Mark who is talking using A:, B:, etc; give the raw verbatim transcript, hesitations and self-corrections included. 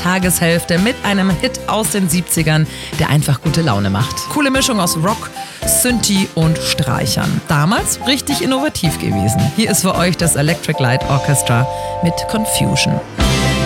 A: Tageshälfte mit einem Hit aus den siebzigern, der einfach gute Laune macht. Coole Mischung aus Rock, Synthie und Streichern. Damals richtig innovativ gewesen. Hier ist für euch das Electric Light Orchestra mit Confusion.